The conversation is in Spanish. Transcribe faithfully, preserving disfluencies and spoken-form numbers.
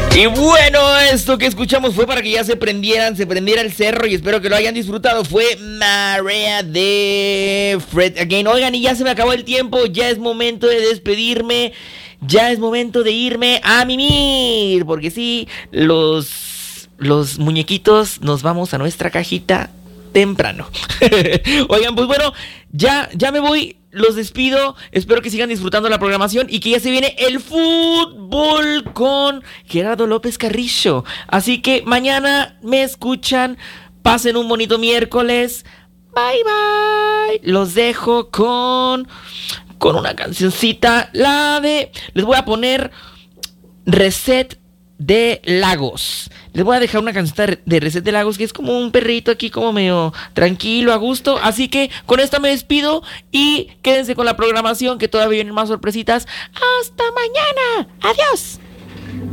Y bueno, esto que escuchamos fue para que ya se prendieran, se prendiera el cerro y espero que lo hayan disfrutado. Fue Marea de Fred Again. Oigan, y ya se me acabó el tiempo, ya es momento de despedirme, ya es momento de irme a mimir, porque sí, los, los muñequitos nos vamos a nuestra cajita temprano. Oigan, pues bueno, ya, ya me voy. Los despido, espero que sigan disfrutando la programación y que ya se viene el fútbol con Gerardo López Carrillo. Así que mañana me escuchan, pasen un bonito miércoles. Bye bye. Los dejo con, con una cancioncita, la de... Les voy a poner Reset de Lagos. Les voy a dejar una canción de Reset de Lagos, que es como un perrito aquí, como medio tranquilo, a gusto. Así que con esta me despido y quédense con la programación, que todavía vienen más sorpresitas. ¡Hasta mañana! ¡Adiós!